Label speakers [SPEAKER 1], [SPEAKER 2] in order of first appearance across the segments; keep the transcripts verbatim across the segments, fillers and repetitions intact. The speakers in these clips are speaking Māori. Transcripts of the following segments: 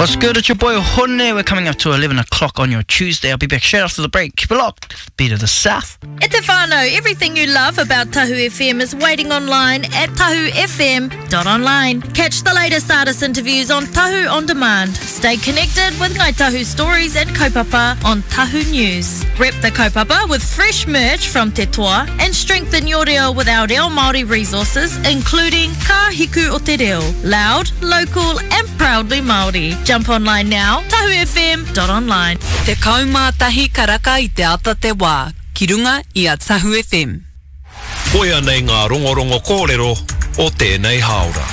[SPEAKER 1] What's good? It's your boy Hone. We're coming up to eleven o'clock on your Tuesday. I'll be back straight after the break. Keep it locked. Beat of the South.
[SPEAKER 2] E te whānau, everything you love about Tahu F M is waiting online at tahu f m dot online. Catch the latest artist interviews on Tahu On Demand. Stay connected with Ngai Tahu stories and kaupapa on Tahu News. Rep the kaupapa with fresh merch from Te Toa and strengthen your reo with our reo Māori resources, including Ka Hiku o Te Reo. Loud, local and proudly Māori. Jump online now, tahu f m dot online.
[SPEAKER 3] Te kaumātahi karaka I te ata te wā. Ki runga I a Tahu F M.
[SPEAKER 4] Koia nei ngā rongorongo kōrero o tēnei haora.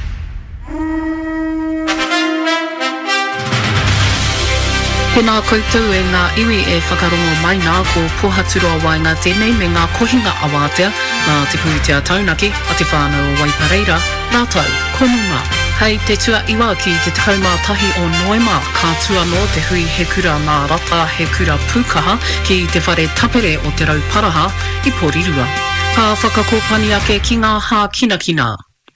[SPEAKER 5] Tēnā koutou e ngā iwi e whakarongo mai nā ko pohaturua wainga tēnei me ngā kohinga awātea nā te pūtea taunaki a te whānau Waipareira, rātau, konunga. Hei te tua iwa ki te taumā tahi o Noema, ka tua no te hui he kura nā rata he kura pūkaha ki te whare tapere o te rauparaha I Porirua. Ka whakakōpani ake ki ngā hā kina kina.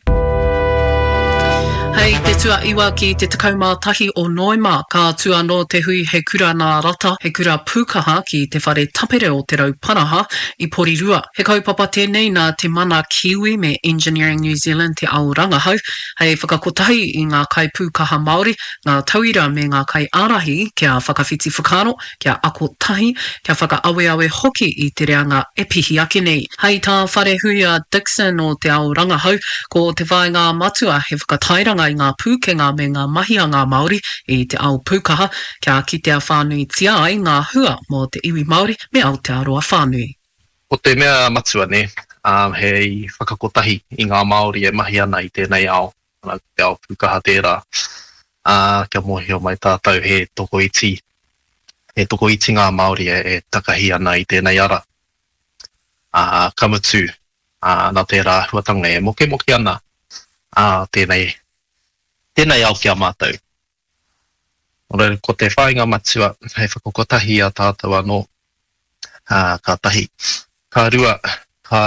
[SPEAKER 5] Hei te tua iwa ki te taumā tahi o Noema, ka tua no te hui he kura nā rata he kura pūkaha ki te whare tapere o te rauparaha I Porirua. He kaupapa tēnei nā te mana Kiwi me Engineering New Zealand te ao rangahau. Hei whakakotahi I ngā kai pūkaha Māori, ngā tauira me ngā kai ārahi kia whakawhiti whakaro, kia ako tahi, kia whakaawe awe hoki I te reanga e pihi ake nei. Hei tā whare huia Dixon o te ao rangahau, ko te whai ngā matua he whakatairanga I ngā pūkenga me ngā mahihanga Māori I te ao pūkaha, kia kitea whānui tia ai ngā hua mō te iwi Māori me Aotearoa whānui.
[SPEAKER 6] O te mea matua ne, um, hei whakakotahi I ngā Māori e mahi ana I tēnei ao, ana te ao pūkaha tērā. Uh, kia mohio mai tātou he toko iti. He toko iti ngā Māori e, e takahi ana I tēnei ara. Uh, kamutu, uh, nā tērā huatanga e moke moke ana uh, tēnei, tēnei ao kia mātou. Ora, ko te whainga matua, hei whakakotahi a tātou anō, uh, ka tahi. Ka rua, ka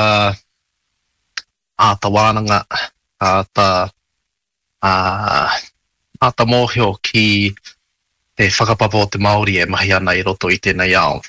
[SPEAKER 6] āta wānanga, ka āta, uh, āta mōhio ki te whakapapa o te Māori e mahi ana I roto I tēnei ao.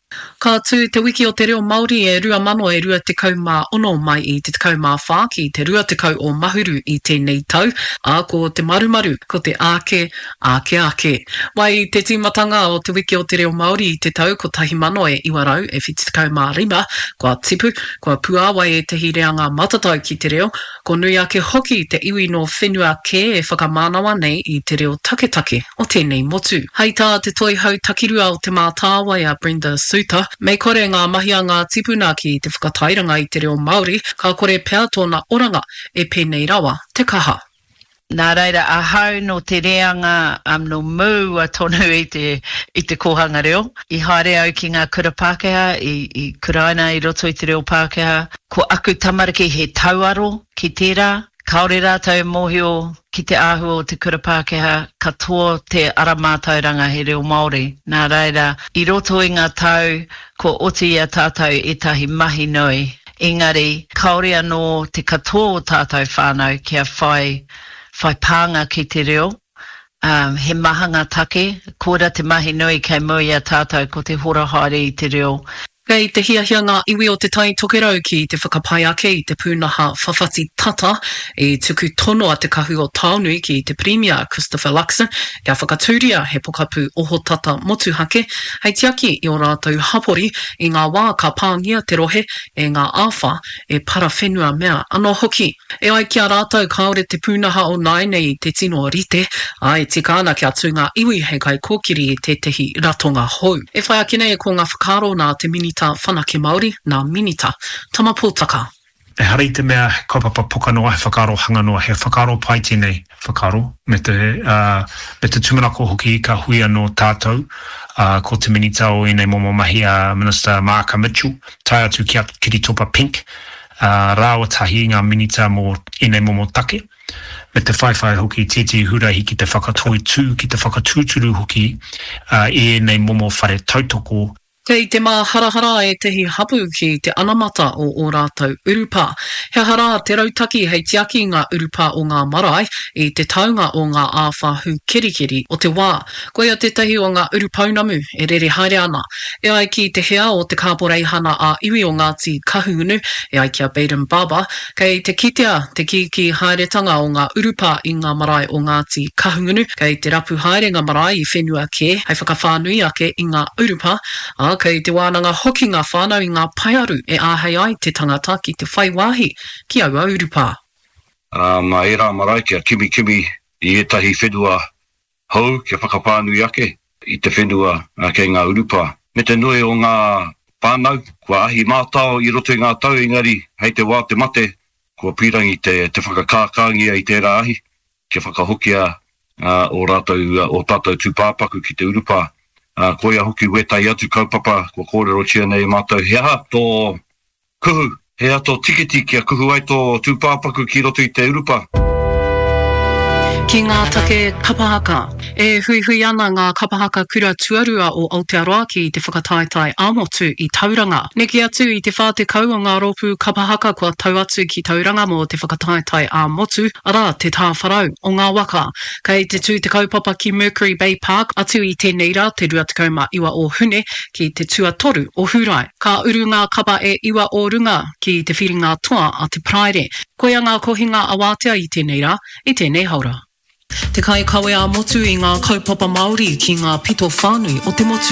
[SPEAKER 5] Ka tū te wiki o te reo Māori e rua mano e rua te kau mā ono mai I te kau mā whā ki te rua te kau o mahuru I tēnei tau, a ko te marumaru, ko te āke, āke āke. Wai te tīmatanga o te wiki o te reo Māori I te tau ko tahi mano e iwarau e whiti te kau mā rima, kua tipu, kua puāwai e te hireanga matatau ki te reo, ko nui ake hoki te iwi no whenua ke e whakamānawa nei I te reo taketake o tēnei motu. Hei tā te toi hau takirua o te mātāwai a Brenda Suta, me kore ngā mahia ngā tipuna ki te whakatairanga I te reo Māori, ka kore pēr tōna oranga e pēnei rawa te kaha.
[SPEAKER 7] Nā reira, a hau no te reanga um, no mū a tonu I te, I te kohanga reo. I haere au ki ngā kura Pākehā, I, I kuraina I roto I te reo Pākehā. Ko aku tamariki he tauaro ki tērā. Kaore rātou mōhio ki te āhua o te kura Pākehā, katoa te aramātauranga he reo Māori. Nā reira, I roto I ngā tau, ko oti a tātou etahi mahi nui. Engari, kaore anō te katoa o tātou whānau kia whai, whai pānga ki te reo. Um, he mahanga take, kōra te mahi nui kei mui a tātou ko te hora haere I te reo.
[SPEAKER 5] Kei te hiahia ngā iwi o te tai tokerau ki te whakapai ake I te pūnaha whawhati tata I tuku tono a te kahu o Taonui ki te Premier Christopher Luxon kia whakatūria he pokapū oho tata motuhake hei tiaki I o rātou hapori I ngā wā ka pāngia te rohe e ngā āwha e para whenua mea anō hoki. E ai kia rātou kaore te pūnaha o Naine I te tino rite ai te kāna kia tū ngā iwi hei kai kōkiri I te tehi ratonga hou. E whai ake nei ko ngā whakaro nā te mini ta whanake Māori, nā minita, tama pōtaka.
[SPEAKER 8] E hari te mea kaupapa poka noa he whakaro hanga noa, he whakaro pai tēnei whakaro, me te, uh, me te tumanako hoki ka hui anō tātou, uh, ko te minita o enei momo mahi a Minister Marka Mitchell, tai atu ki atu Kiritopa Pink, uh, rāua tahi ngā minita mō enei momo take, me te whaiwhai hoki tēti hurahi ki te whakatoi tū, ki te whakatūturu hoki, uh, e enei momo whare tautoko,
[SPEAKER 5] Kei te mā harahara e tehi hapu ki te anamata o ō rātou urupa. He hara te rautaki hei tiaki ngā urupa o ngā marae i te taunga o ngā āwhahu kirikiri o te wā. Koia te tahi o ngā urupaunamu e rere haere ana. E ai ki te hea o te kāporeihana a iwi o Ngāti Kahungunu e ai kia Baden Baba. Kei te kitea te kiki haeretanga o ngā urupa i ngā marae o Ngāti Kahungunu. Kei te rapu haerenga marae i whenua ke, hei whakawhānui ake i ngā urupa. A kei te wānanga hoki ngā whānau i ngā paiaru e āhei ai te tangata ki te whaiwāhi ki aua urupa.
[SPEAKER 9] Uh, mā e rā marae kia kimi kimi i etahi whenua hau kia whakapānui ake i te whenua uh, kei ngā urupa. Me te nui o ngā pānau, kua ahi mātao i roto i ngā tau engari hei te wā te mate, kua pirangi te, te whakakākangia i tērā ahi, kia whakahokia uh, o rātou, o tātou tūpāpaku ki te urupa. Uh, koia hoki wetai atu kaupapa, kua kōrero tia nei mātou. He aha tō kuhu, he aha tō tikiti kia kuhu ai tō tūpāpaku ki roto i te urupa.
[SPEAKER 5] Ki ngā take kapahaka, e hui hui ana ngā kapahaka kura tuarua o Aotearoa ki te whakataetai āmotu i Tauranga. Neki atu i te whātekau o ngā rōpū kapahaka kua tau atu ki Tauranga mo te whakataetai āmotu, ara te tāwharau o ngā waka. Kei te tū te kaupapa ki Mercury Bay Park, atu i tēnei rā te rua tekau ma iwa o Hune ki te tuatoru o Hurai. Ka uru ngā kapa e iwa o Runga ki te whiringa toa a te Praire. Koia ngā kohinga awātea i tēnei rā, i tēnei haura. Te kai kawe a motu i ngā kaupapa Māori ki ngā pito whānui o te motu